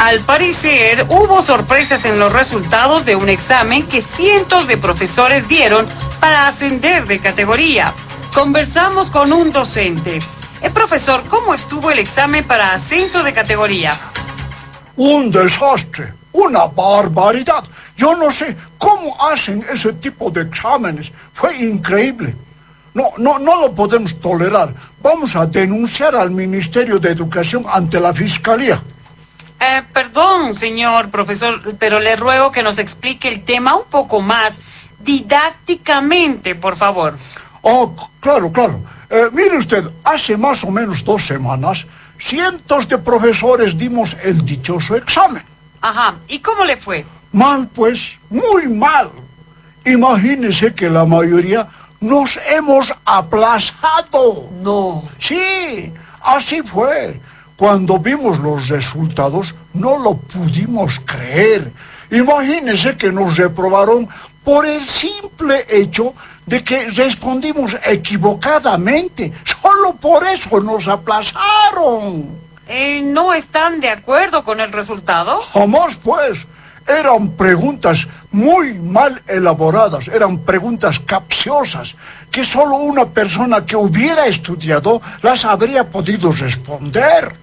Al parecer, hubo sorpresas en los resultados de un examen que cientos de profesores dieron para ascender de categoría. Conversamos con un docente. Profesor, ¿cómo estuvo el examen para ascenso de categoría? Un desastre, una barbaridad. Yo no sé cómo hacen ese tipo de exámenes. Fue increíble. No lo podemos tolerar. Vamos a denunciar al Ministerio de Educación ante la Fiscalía. Perdón, señor profesor, pero le ruego que nos explique el tema un poco más didácticamente, por favor. Oh, claro. Mire usted, hace más o menos 2 semanas, cientos de profesores dimos el dichoso examen. Ajá, ¿y cómo le fue? Mal, pues, muy mal. Imagínese que la mayoría nos hemos aplazado. No. Sí, así fue. Cuando vimos los resultados, no lo pudimos creer. Imagínese que nos reprobaron por el simple hecho de que respondimos equivocadamente. Solo por eso nos aplazaron. ¿No están de acuerdo con el resultado? Jamás, pues. Eran preguntas muy mal elaboradas, eran preguntas capciosas, que solo una persona que hubiera estudiado las habría podido responder.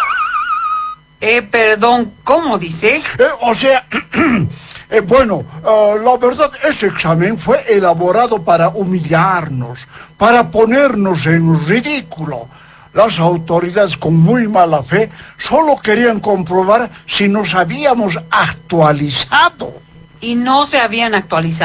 Perdón, ¿cómo dice? La verdad, ese examen fue elaborado para humillarnos, para ponernos en ridículo. Las autoridades, con muy mala fe, solo querían comprobar si nos habíamos actualizado. ¿Y no se habían actualizado?